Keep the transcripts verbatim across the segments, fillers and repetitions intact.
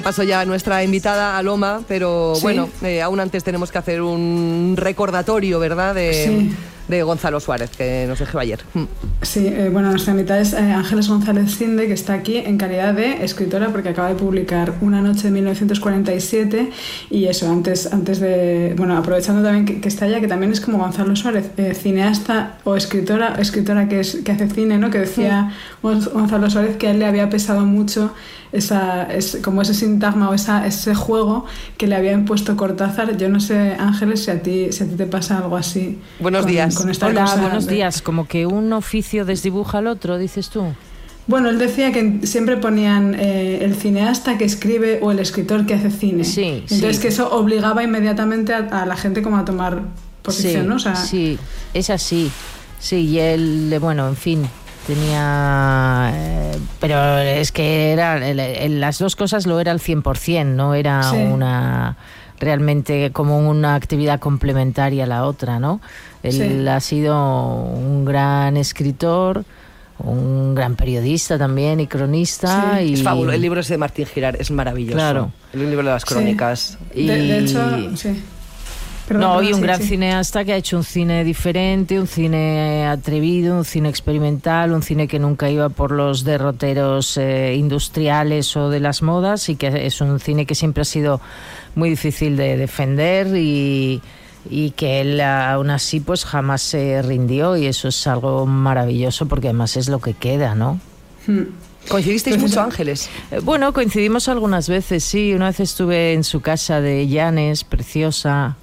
Paso ya a nuestra invitada Aloma, pero sí. bueno, eh, aún antes tenemos que hacer un recordatorio, ¿verdad?, de, sí. de Gonzalo Suárez, que nos dejó ayer. Sí, eh, bueno, nuestra invitada es eh, Ángeles González Cinde, que está aquí en calidad de escritora porque acaba de publicar Una noche de mil novecientos cuarenta y siete, y eso, antes, antes de, bueno, aprovechando también que, que está allá, que también es como Gonzalo Suárez, eh, cineasta o escritora, escritora que, es, que hace cine, ¿no?, que decía sí. Gonzalo Suárez que a él le había pesado mucho esa, es, como ese sintagma o esa, ese juego que le había impuesto Cortázar. Yo no sé, Ángeles, si a ti, si a ti te pasa algo así. Buenos con, días. Con esta Hola, cosa buenos de... días. Como que un oficio desdibuja al otro, dices tú. Bueno, él decía que siempre ponían eh, el cineasta que escribe o el escritor que hace cine. Sí, Entonces sí. que eso obligaba inmediatamente a, a la gente como a tomar posición, sí, ¿no? O sea, sí, es así. Sí, y él, bueno, en fin, tenía... Eh, pero es que era el, el, las dos cosas lo era al cien por ciento, no era sí. una... realmente como una actividad complementaria a la otra, ¿no? Él sí. ha sido un gran escritor, un gran periodista también y cronista. Sí. Y... Es fabuloso. El libro ese de Martín Girar es maravilloso. Claro. El libro de las crónicas. Sí. Y... De, de hecho, sí. Perdón, no, perdón, y un sí, gran sí. cineasta que ha hecho un cine diferente, un cine atrevido, un cine experimental, un cine que nunca iba por los derroteros eh, industriales o de las modas, y que es un cine que siempre ha sido muy difícil de defender, y, y que él aún así pues jamás se rindió, y eso es algo maravilloso porque además es lo que queda, ¿no? Hmm. ¿Coincidisteis mucho, Ángeles? Eh, bueno, coincidimos algunas veces, sí. Una vez estuve en su casa de Llanes, preciosa,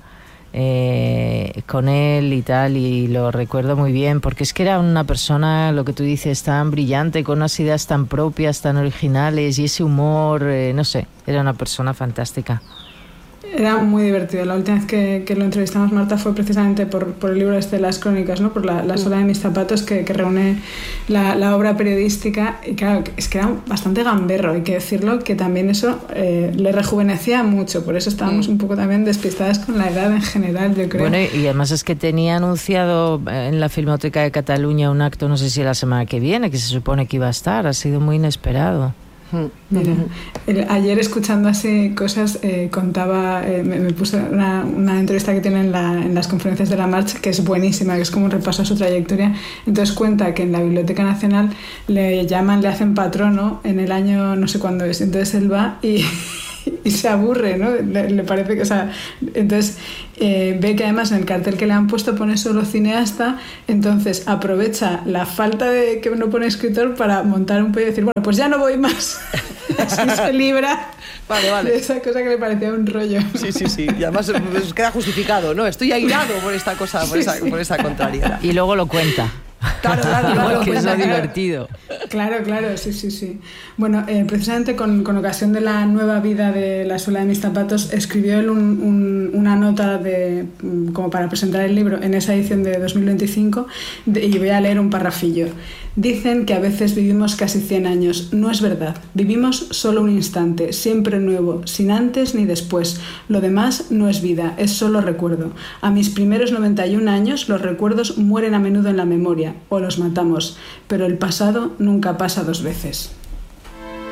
Eh, con él y tal, y lo recuerdo muy bien porque es que era una persona, lo que tú dices, tan brillante, con unas ideas tan propias, tan originales, y ese humor, eh, no sé, era una persona fantástica. Era muy divertido. La última vez que, que lo entrevistamos, Marta, fue precisamente por, por el libro este de las crónicas, ¿no? Por la, la sola de mis zapatos, que, que reúne la, la obra periodística. Y claro, es que era bastante gamberro, hay que decirlo, que también eso eh, le rejuvenecía mucho. Por eso estábamos mm. un poco también despistadas con la edad en general, yo creo. Bueno, y además es que tenía anunciado en la Filmoteca de Cataluña un acto, no sé si la semana que viene, que se supone que iba a estar. Ha sido muy inesperado. Mira, el, ayer escuchando así cosas eh, contaba, eh, me, me puse una, una entrevista que tiene en, la, en las conferencias de la March, que es buenísima, que es como un repaso a su trayectoria. Entonces cuenta que en la Biblioteca Nacional le llaman, le hacen patrono en el año no sé cuándo es, entonces él va y y se aburre, ¿no? Le, le parece que, o sea, entonces eh, ve que además en el cartel que le han puesto pone solo cineasta, entonces aprovecha la falta de que no pone escritor para montar un pollo y decir, bueno, pues ya no voy más. Así se libra vale, vale. de esa cosa que le parecía un rollo. Sí, sí, sí. Y además pues, queda justificado, ¿no? Estoy airado por esta cosa, por, sí, esa, sí. por esa contrariedad. Y luego lo cuenta. Claro, claro, claro, que es lo claro. divertido. Claro, claro, sí, sí, sí. Bueno, eh, precisamente con, con ocasión de la nueva vida de La suela de mis zapatos, escribió él un, un, una nota de, como para presentar el libro en esa edición de dos mil veinticinco, de, y voy a leer un parrafillo. Dicen que a veces vivimos casi cien años. No es verdad. Vivimos solo un instante, siempre nuevo, sin antes ni después. Lo demás no es vida, es solo recuerdo. A mis primeros noventa y un años, los recuerdos mueren a menudo en la memoria, o los matamos, pero el pasado nunca pasa dos veces.